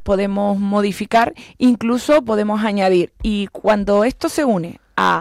podemos modificar, incluso podemos añadir. Y cuando esto se une a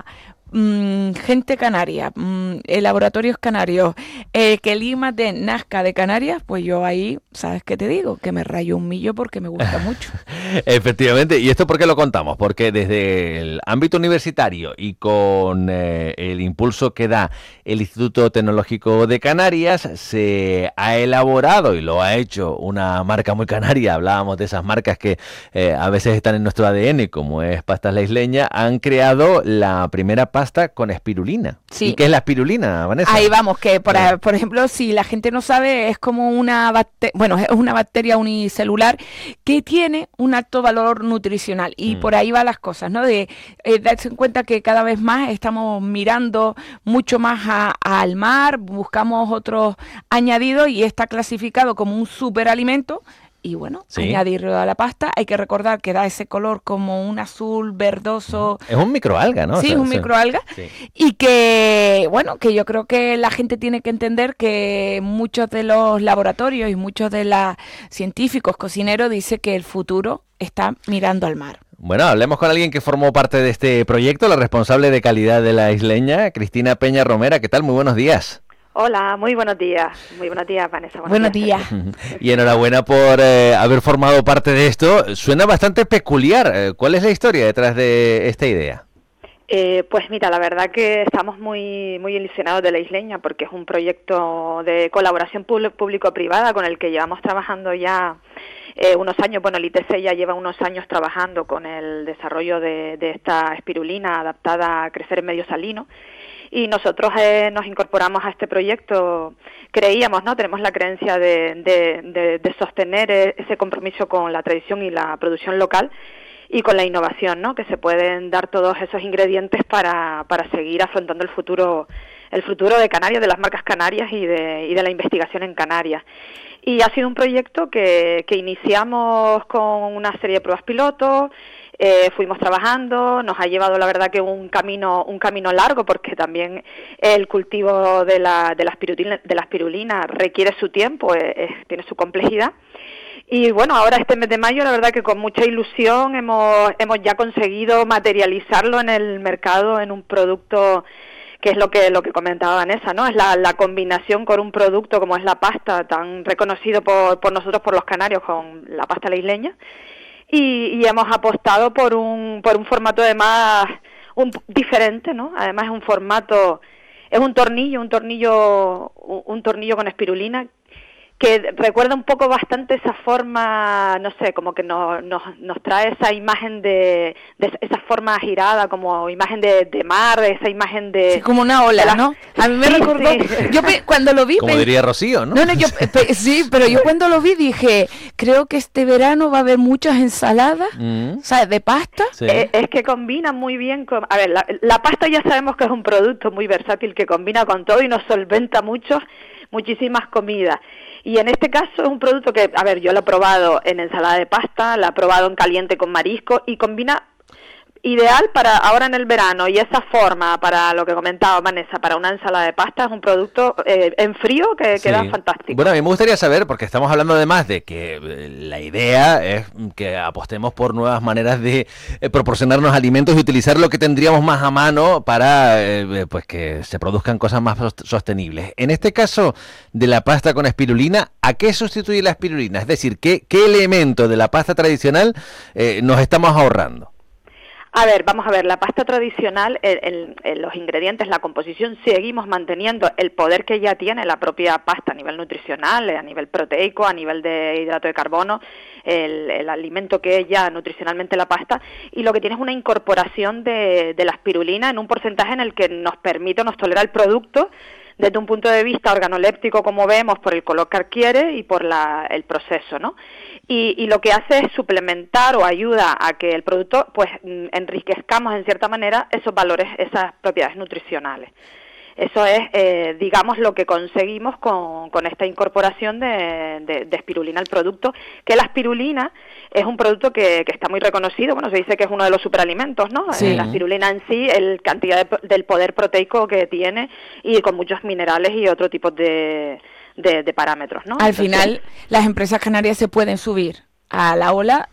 gente canaria, laboratorios canarios, que el IMATE nazca de Canarias, pues yo ahí, ¿sabes qué te digo? Que me rayo un millo porque me gusta mucho. Efectivamente, ¿y esto por qué lo contamos? Porque desde el ámbito universitario y con el impulso que da el Instituto Tecnológico de Canarias, se ha elaborado y lo ha hecho una marca muy canaria. Hablábamos de esas marcas que a veces están en nuestro ADN, como es Pastas La Isleña. Han creado la primera pasta con espirulina. Sí. ¿Y qué es la espirulina, Vanessa? Ahí vamos, que por ejemplo, si la gente no sabe, es como una es una bacteria unicelular que tiene un alto valor nutricional y por ahí va las cosas, ¿no? De darse en cuenta que cada vez más estamos mirando mucho más al mar, buscamos otros añadidos y está clasificado como un superalimento. Y bueno, añadirlo a la pasta. Hay que recordar que da ese color como un azul verdoso. Es un microalga, ¿no? Sí, un microalga. Sí. Y que, bueno, que yo creo que la gente tiene que entender que muchos de los laboratorios y muchos de los científicos, cocineros, dicen que el futuro está mirando al mar. Bueno, hablemos con alguien que formó parte de este proyecto, la responsable de calidad de La Isleña, Cristina Peña Romera. ¿Qué tal? Muy buenos días. Hola, muy buenos días. Muy buenos días, Vanessa. Buenos días. Y enhorabuena por haber formado parte de esto. Suena bastante peculiar. ¿Cuál es la historia detrás de esta idea? Pues mira, la verdad que estamos muy ilusionados de La Isleña porque es un proyecto de colaboración público-privada con el que llevamos trabajando ya unos años. Bueno, el ITC ya lleva unos años trabajando con el desarrollo de esta espirulina adaptada a crecer en medio salino. Y nosotros nos incorporamos a este proyecto, creíamos, ¿no? Tenemos la creencia de sostener ese compromiso con la tradición y la producción local y con la innovación, ¿no? Que se pueden dar todos esos ingredientes para seguir afrontando el futuro de Canarias, de las marcas canarias y de la investigación en Canarias. Y ha sido un proyecto que iniciamos con una serie de pruebas pilotos. Fuimos trabajando, nos ha llevado la verdad que un camino largo porque también el cultivo de la espirulina requiere su tiempo, tiene su complejidad. Y bueno, ahora este mes de mayo la verdad que con mucha ilusión hemos ya conseguido materializarlo en el mercado en un producto que es lo que comentaba Vanessa, ¿no? Es la combinación con un producto como es la pasta, tan reconocido por nosotros, por los canarios, con la pasta La Isleña. Y hemos apostado por un formato además diferente, ¿no? Además es un formato, es un tornillo con espirulina que recuerda un poco bastante esa forma, no sé, como que nos trae esa imagen de esa forma girada, como imagen de mar, esa imagen de... Sí, como una ola, ¿no? A mí me recordó... Sí. Yo cuando lo vi... Como diría Rocío, ¿no? No, sí, pero yo cuando lo vi dije, creo que este verano va a haber muchas ensaladas, ¿sabes? De pasta. Sí. Es que combina muy bien con... A ver, la pasta ya sabemos que es un producto muy versátil que combina con todo y nos solventa muchísimas comidas. Y en este caso es un producto que, a ver, yo lo he probado en ensalada de pasta, lo he probado en caliente con marisco y combina ideal para ahora en el verano. Y esa forma, para lo que comentaba Vanessa, para una ensalada de pasta es un producto en frío que queda fantástico. Bueno, a mí me gustaría saber, porque estamos hablando además de que la idea es que apostemos por nuevas maneras de proporcionarnos alimentos y utilizar lo que tendríamos más a mano para pues que se produzcan cosas más sostenibles. En este caso de la pasta con espirulina, ¿a qué sustituye la espirulina? Es decir, ¿qué elemento de la pasta tradicional nos estamos ahorrando? A ver, vamos a ver, la pasta tradicional, los ingredientes, la composición, seguimos manteniendo el poder que ya tiene la propia pasta a nivel nutricional, a nivel proteico, a nivel de hidrato de carbono, el alimento que es ya nutricionalmente la pasta, y lo que tiene es una incorporación de la espirulina en un porcentaje en el que nos tolera el producto desde un punto de vista organoléptico, como vemos, por el color que adquiere y por el proceso, ¿no? Y lo que hace es suplementar o ayuda a que el producto, pues, enriquezcamos en cierta manera esos valores, esas propiedades nutricionales. Eso es, digamos, lo que conseguimos con esta incorporación de espirulina al producto, que la espirulina es un producto que está muy reconocido, bueno, se dice que es uno de los superalimentos, ¿no? Sí. La espirulina en sí, cantidad del poder proteico que tiene y con muchos minerales y otro tipo de parámetros, ¿no? Al final, las empresas canarias se pueden subir a la ola